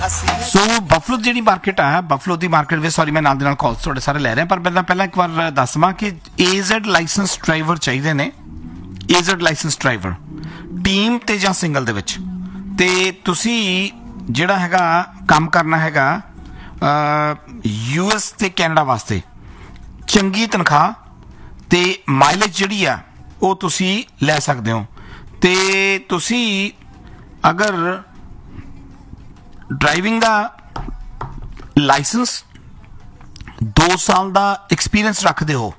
सो buffalo जी market है, buffalo की market में सॉरी मैं नाल दे नाल कॉल्स थोड़े सारे लै रहा, पर मैं पहला एक बार दसवां कि एजेड लाइसेंस ड्राइवर चाहिए ने, एजेड लाइसेंस ड्राइवर टीम ते जां सिंगल दे विच, ते तुसी जिहड़ा हैगा काम करना हैगा यूएस ते कैनेडा वास्ते चंगी तनख्वाह ते माइलेज जिहड़ी आ वो तुसी लै सकदे हो। ते तुसी अगर ड्राइविंग का लाइसेंस 2 साल का एक्सपीरियंस रखते हो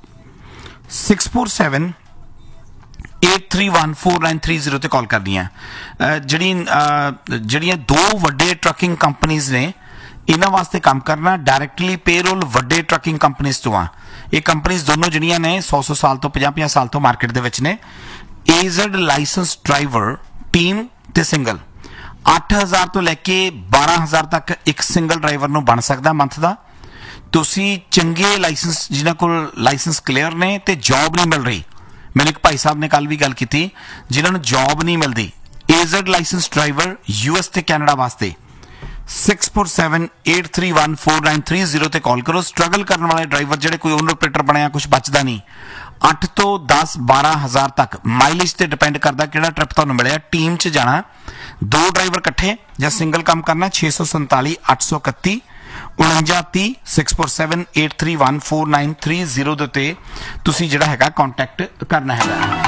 6478314930 ते कॉल करनी है। जड़ियाँ 2 वड्डे ट्रकिंग कंपनीज ने इन्हां वास्ते काम करना डायरैक्टली पेरोल वड्डे ट्रकिंग कंपनीज तो आ। ये कंपनीज दोनों जड़ियाँ ने 100 साल तो 50 साल तो मार्केट दे विच ने। एजेड लाइसेंस ड्राइवर टीम ते सिंगल 8000 तो लैके 12000 तक एक सिंगल ड्राइवर नूं बन सकदा मंथ दा। तुसी चंगे लाइसेंस जिन्हां कोल लाइसेंस क्लीयर ने ते जॉब नहीं मिल रही, मेरे एक भाई साहब ने कल भी गल की जिन्हां नूं जॉब नहीं मिलती, एजेड लाइसेंस ड्राइवर यूएस ते कैनेडा वास्ते 6478314930 ते कॉल करो। स्ट्रगल करने वाले ड्राइवर जिहड़े कोई ओनर ऑपरेटर बनया कुछ बचदा नहीं, 8 तो 10-12 हज़ार तक माइलेज ते डिपेंड करदा किहड़ा ट्रिप तुहानूं मिलिआ। टीम च जाना 2 ड्राइवर इकट्ठे या सिंगल काम करना 647 831 4930 6478314930 दे उत्ते तुसीं जिहड़ा हैगा कॉन्टैक्ट करना हैगा।